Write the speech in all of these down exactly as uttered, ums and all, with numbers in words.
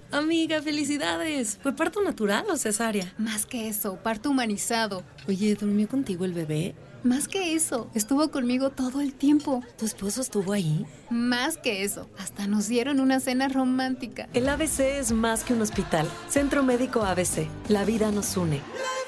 Amiga, felicidades. ¿Fue parto natural o cesárea? Más que eso, parto humanizado. Oye, ¿durmió contigo el bebé? Más que eso, estuvo conmigo todo el tiempo. ¿Tu esposo estuvo ahí? Más que eso, hasta nos dieron una cena romántica. El A B C es más que un hospital. Centro Médico A B C. La vida nos une.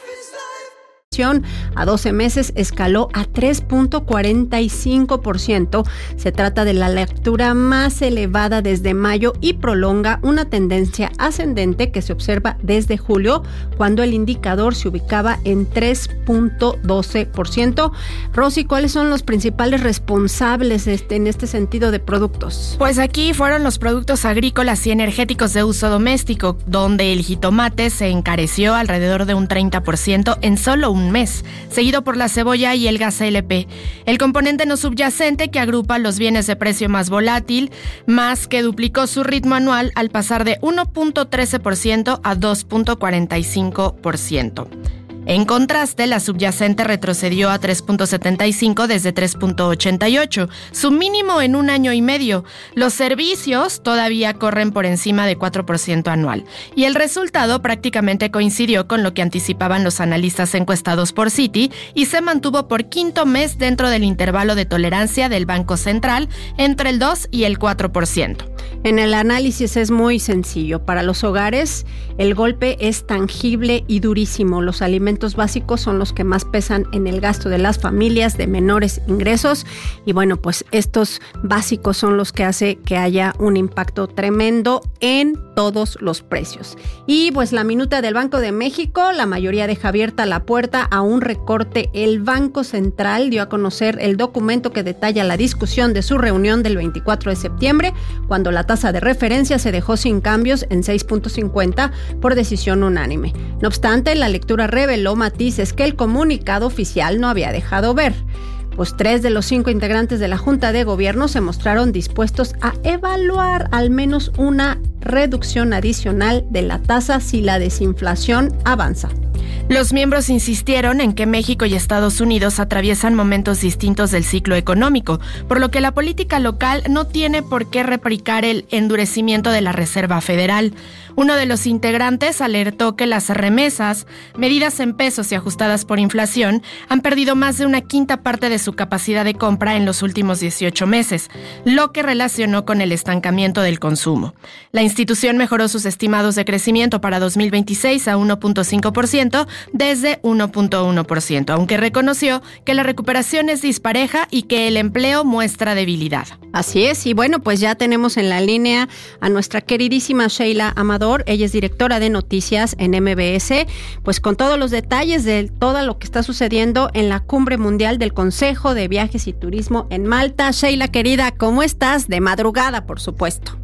A doce meses escaló a tres punto cuarenta y cinco por ciento. Se trata de la lectura más elevada desde mayo y prolonga una tendencia ascendente que se observa desde julio, cuando el indicador se ubicaba en tres punto doce por ciento. Rosy, ¿cuáles son los principales responsables este, en este sentido de productos? Pues aquí fueron los productos agrícolas y energéticos de uso doméstico, donde el jitomate se encareció alrededor de un treinta por ciento en solo un mes, seguido por la cebolla y el gas L P. El componente no subyacente, que agrupa los bienes de precio más volátil, más que duplicó su ritmo anual al pasar de uno punto trece por ciento a dos punto cuarenta y cinco por ciento. En contraste, la subyacente retrocedió a tres punto setenta y cinco desde tres punto ochenta y ocho, su mínimo en un año y medio. Los servicios todavía corren por encima de cuatro por ciento anual, y el resultado prácticamente coincidió con lo que anticipaban los analistas encuestados por Citi y se mantuvo por quinto mes dentro del intervalo de tolerancia del Banco Central entre el dos y el cuatro por ciento. En el análisis es muy sencillo. Para los hogares, el golpe es tangible y durísimo. Los alimentos básicos son los que más pesan en el gasto de las familias de menores ingresos. Y bueno, pues estos básicos son los que hacen que haya un impacto tremendo en todos los precios. Y pues la minuta del Banco de México, la mayoría deja abierta la puerta a un recorte. El Banco Central dio a conocer el documento que detalla la discusión de su reunión del veinticuatro de septiembre, cuando la tasa de referencia se dejó sin cambios en seis punto cincuenta por decisión unánime. No obstante, la lectura reveló matices que el comunicado oficial no había dejado ver. Pues tres de los cinco integrantes de la Junta de Gobierno se mostraron dispuestos a evaluar al menos una reducción adicional de la tasa si la desinflación avanza. Los miembros insistieron en que México y Estados Unidos atraviesan momentos distintos del ciclo económico, por lo que la política local no tiene por qué replicar el endurecimiento de la Reserva Federal. Uno de los integrantes alertó que las remesas, medidas en pesos y ajustadas por inflación, han perdido más de una quinta parte de su capacidad de compra en los últimos dieciocho meses, lo que relacionó con el estancamiento del consumo. La institución mejoró sus estimados de crecimiento para dos mil veintiséis a uno punto cinco por ciento desde uno punto uno por ciento, aunque reconoció que la recuperación es dispareja y que el empleo muestra debilidad. Así es, y bueno, pues ya tenemos en la línea a nuestra queridísima Sheila Amador. Ella es directora de noticias en M B S, pues con todos los detalles de todo lo que está sucediendo en la Cumbre Mundial del Consejo de Viajes y Turismo en Malta. Sheila, querida, ¿cómo estás? De madrugada, por supuesto.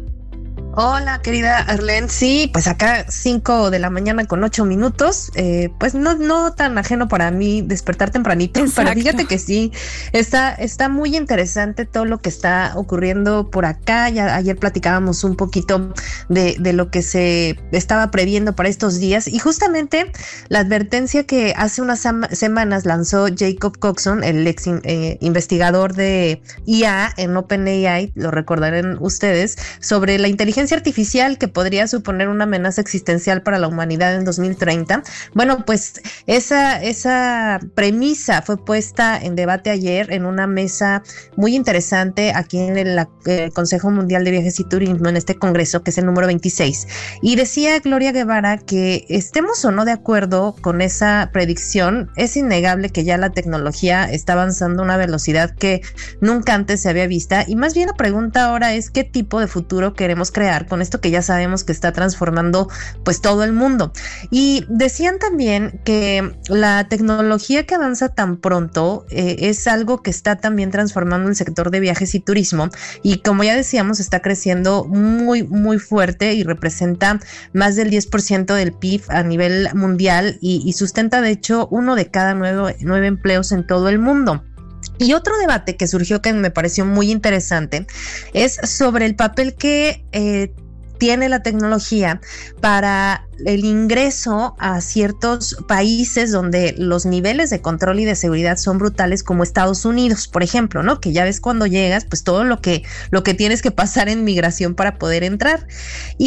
Hola, querida Arlene. Sí, pues acá cinco de la mañana con ocho minutos. Eh, pues no, no tan ajeno para mí despertar tempranito. Exacto. Pero fíjate que sí, está, está muy interesante todo lo que está ocurriendo por acá. Ya ayer platicábamos un poquito de, de lo que se estaba previendo para estos días. Y justamente la advertencia que hace unas sam- semanas lanzó Jacob Coxon, el ex eh, investigador de I A en OpenAI, lo recordarán ustedes, sobre la inteligencia artificial que podría suponer una amenaza existencial para la humanidad en dos mil treinta. Bueno, pues esa, esa premisa fue puesta en debate ayer en una mesa muy interesante aquí en el, el Consejo Mundial de Viajes y Turismo, en este congreso que es el número veintiséis. Y decía Gloria Guevara que estemos o no de acuerdo con esa predicción, es innegable que ya la tecnología está avanzando a una velocidad que nunca antes se había vista, y más bien la pregunta ahora es qué tipo de futuro queremos crear con esto que ya sabemos que está transformando pues todo el mundo. Y decían también que la tecnología que avanza tan pronto eh, es algo que está también transformando el sector de viajes y turismo, y como ya decíamos está creciendo muy muy fuerte y representa más del diez por ciento del P I B a nivel mundial y, y sustenta de hecho uno de cada nueve, nueve empleos en todo el mundo. Y otro debate que surgió que me pareció muy interesante es sobre el papel que eh, tiene la tecnología para el ingreso a ciertos países donde los niveles de control y de seguridad son brutales, como Estados Unidos, por ejemplo, ¿no? Que ya ves cuando llegas, pues todo lo que, lo que tienes que pasar en migración para poder entrar. Y